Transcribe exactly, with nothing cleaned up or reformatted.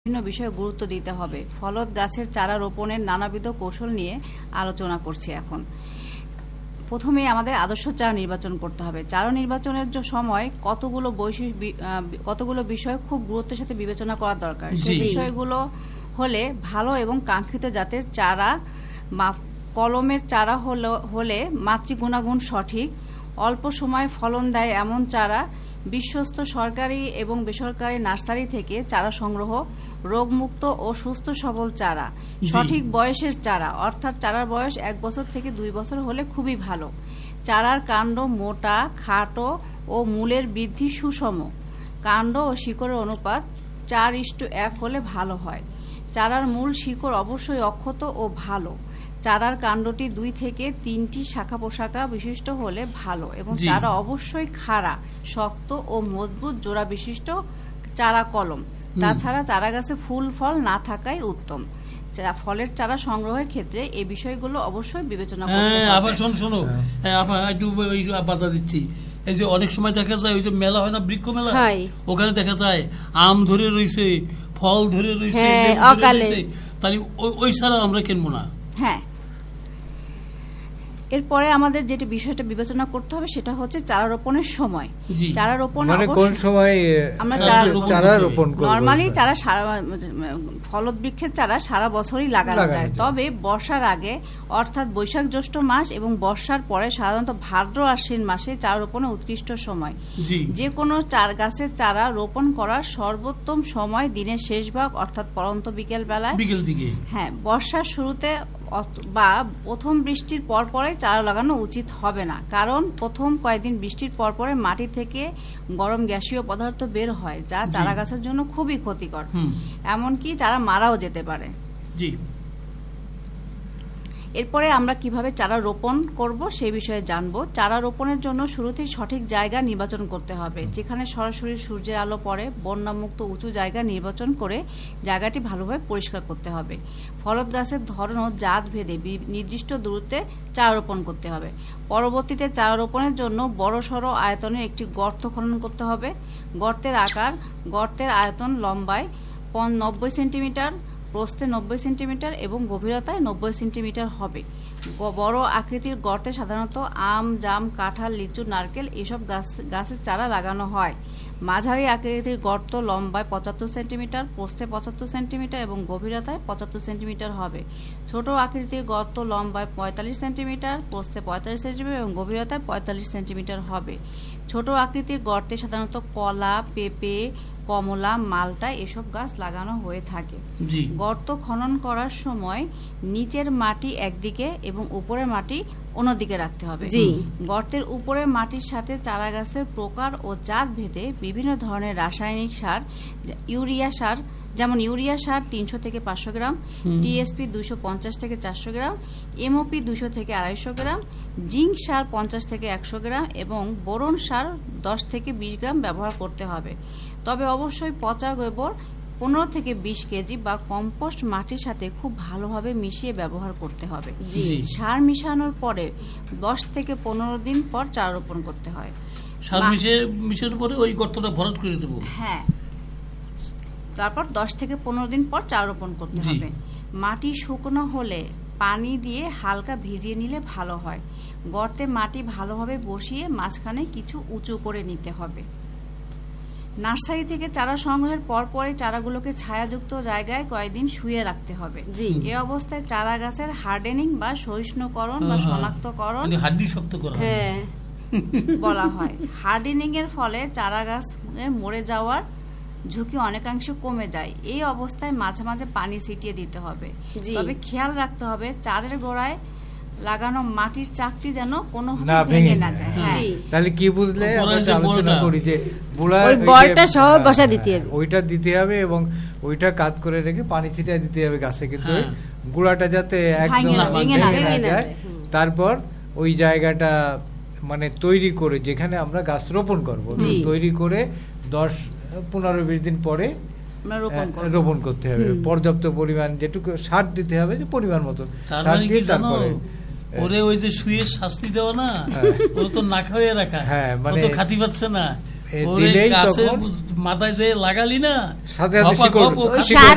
বিভিন্ন বিষয়ে গুরুত্ব দিতে হবে। ফলদ গাছের চারা রোপণের নানাবিধ কৌশল নিয়ে আলোচনা করছি। এখন প্রথমে আমাদের আদর্শ চারা নির্বাচন করতে হবে। চারা নির্বাচনের সময় কতগুলো বৈশিষ্ট্য কতগুলো বিষয় খুব গুরুত্বের সাথে বিবেচনা করা দরকার। সেই বিষয়গুলো হলে ভালো এবং কাঙ্ক্ষিত জাতের চারা, কলমের চারা হলে মাতৃগুণাগুণ সঠিক, অল্প সময় ফলন দেয় এমন চারা, বিশ্বস্ত সরকারি এবং বেসরকারি নার্সারি থেকে চারা সংগ্রহ, রোগমুক্ত ও সুস্থ সবল চারা, সঠিক বয়সের চারা অর্থাৎ চারার বয়স এক বছর থেকে দুই বছর হলে খুবই ভালো, চারার কাণ্ড মোটা খাটো ও মূলের বৃদ্ধি সুষম, কাণ্ড ও শিকড়ের অনুপাত চার ইস্টু এক হলে ভালো হয়, চারার মূল শিকড় অবশ্যই অক্ষত ও ভালো, চারার কাণ্ডটি দুই থেকে তিনটি শাখা পোশাকা বিশিষ্ট হলে ভালো এবং চারা অবশ্যই খাড়া শক্ত ও মজবুত জোড়া বিশিষ্ট চারা কলম। তাছাড়া চারা গাছে ফুল ফল না থাকাই উত্তম। ফলের চারা সংগ্রহের ক্ষেত্রে এই বিষয়গুলো অবশ্যই বিবেচনা করতে হবে। আবার শোনো শোনো একটু বাধা দিচ্ছি, এই যে অনেক সময় দেখা যায় ওই যে মেলা হয় না, বৃক্ষ মেলা, ওখানে দেখা যায় আম ধরে রয়েছে, ফল ধরে রয়েছে, তাহলে ওই ছাড়া আমরা কিনবো না। হ্যাঁ, এরপরে আমাদের যেটা বিষয়টা বিবেচনা করতে হবে সেটা হচ্ছে চারা রোপণের সময়। চারা রোপণ মানে কোন সময় আমরা চারা রোপণ করব? নরমালি চারা সারা ফলদ বৃক্ষের চারা সারা বছরই লাগানো যায়, তবে বর্ষার আগে অর্থাৎ বৈশাখ জ্যৈষ্ঠ মাস এবং বর্ষার পরে সাধারণত ভাদ্র আশ্বিন মাসে চারা রোপণের উৎকৃষ্ট সময়। যে কোনো চার গাছের চারা রোপণ করার সর্বোত্তম সময় দিনের শেষ ভাগ অর্থাৎ পরন্ত বিকেল বেলায়, বিকেল দিকে। হ্যাঁ, বর্ষার শুরুতে বা প্রথম বৃষ্টির পর পরে চারা লাগানো উচিত হবে না, কারণ প্রথম কয়েকদিন বৃষ্টির পর পরে মাটি থেকে গরম গ্যাসীয় পদার্থ বের হয় যা চারা গাছের জন্য খুবই ক্ষতিকর, এমনকি চারা মারাও যেতে পারে। জি, এরপরে আমরা কিভাবে চারা রোপণ করব সেই বিষয়ে জানবো। চারা রোপণের জন্য শুরুতেই সঠিক জায়গা নির্বাচন করতে হবে, যেখানে সরাসরি সূর্যের আলো পড়ে। বন্যামুক্ত উঁচু জায়গা নির্বাচন করে জায়গাটি ভালোভাবে পরিষ্কার করতে হবে। ফলদ গাছের ধরন ও জাত ভেদে নির্দিষ্ট দূরত্বে চারা রোপণ করতে হবে। পরবর্তীতে চারা রোপণের জন্য বড় সড়ো আয়তনে একটি গর্ত খনন করতে হবে। গর্তের আকার, গর্তের আয়তন লম্বায় নব্বই সেন্টিমিটার, প্রস্থে নব্বই সেন্টিমিটার এবং গভীরতায় নব্বই সেন্টিমিটার হবে। বড় আকৃতির গর্তে সাধারণত আম, জাম, কাঁঠাল, লিচু, নারকেল এসব গাছ গাছের চারা লাগানো হয়। মাঝারি আকৃতির গর্ত লম্বায় পঁচাত্তর সেন্টিমিটার, প্রস্থে পঁচাত্তর সেন্টিমিটার এবং গভীরতায় পঁচাত্তর সেন্টিমিটার হবে। ছোট আকৃতির গর্ত লম্বায় পঁয়তাল্লিশ সেন্টিমিটার, প্রস্থে পঁয়তাল্লিশ সেন্টিমিটার এবং গভীরতায় পঁয়তাল্লিশ সেন্টিমিটার হবে। ছোট আকৃতির গর্তে সাধারণত কলা, পেঁপে, কমলা, মালটা এসব গাছ লাগানো হয়ে থাকে। গর্ত খনন করার সময় নিচের মাটি একদিকে এবং উপরের মাটি অন্যদিকে রাখতে হবে। গর্তের উপরের মাটির সাথে চারা গাছের প্রকার ও জাত ভেদে বিভিন্ন ধরনের রাসায়নিক সার, ইউরিয়া সার যেমন ইউরিয়া সার তিনশো থেকে পাঁচশো গ্রাম, টিএসপি দুইশো পঞ্চাশ থেকে চারশো গ্রাম, এমওপি দুইশো থেকে আড়াইশো গ্রাম, জিঙ্ক সার পঞ্চাশ থেকে একশো গ্রাম এবং বোরন সার দশ থেকে বিশ গ্রাম ব্যবহার করতে হবে। তবে অবশ্যই পচা গোবর পনেরো থেকে বিশ কেজি বা কম্পোস্ট মাটির সাথে খুব ভালোভাবে মিশিয়ে ব্যবহার করতে হবে। সার মিশানোর পরে দশ থেকে পনেরো দিন পর চারা রোপণ করতে হয়। সার মিশানোর পরে ওই গর্তটা ভরাট করে দেব। হ্যাঁ, তারপর দশ থেকে পনেরো দিন পর চারা রোপণ করতে হবে। মাটি শুকনো হলে পানি দিয়ে হালকা ভিজিয়ে নিলে ভালো হয়। গর্তে মাটি ভালোভাবে বসিয়ে মাঝখানে কিছু উঁচু করে নিতে হবে। নার্সারি থেকে চারা সংগ্রহের পর পরে চারাগুলোকে ছায়াযুক্ত জায়গায় কয়েকদিন শুয়ে রাখতে হবে। এই অবস্থায় চারা গাছের হার্ডেনিং বা সহিষ্ণুকরণ বা শনাক্তকরণ বলা হয়। হার্ডেনিং এর ফলে চারা গাছ মরে যাওয়ার ঝুঁকি অনেকাংশে কমে যায়। এই অবস্থায় মাঝে মাঝে পানি ছিটিয়ে দিতে হবে। তবে খেয়াল রাখতে হবে চারের গোড়ায় লাগানো মাটির চাকতি যেন কোনো ভেঙে না যায়। তাহলে কি বুঝলে আলোচনা করি যে বলটা সহ বসা দিতে হবে, ওইটা দিতে হবে এবং ওইটা কাট করে রেখে পানি ছিটিয়ে দিতে হবে গাছে, কিন্তু গুঁড়াটা যাতে একদম ভেঙে না যায়। তারপর ওই জায়গাটা মানে তৈরি করে যেখানে আমরা গাছ রোপণ করবো, তৈরি করে দশ পনেরো বিশ দিন পরে রোপণ করতে হবে। পর্যাপ্ত পরিমাণ যেটুকু সার দিতে হবে, যে পরিমাণ মতো সার দিয়ে তারপরে ওরে ওই যে শুয়ে শাস্তি দেওয়া না, ওরা তো না খাওয়াই রাখা, হ্যাঁ মানে খাতি পাচ্ছে না, মাথায় যে লাগালি না সাথে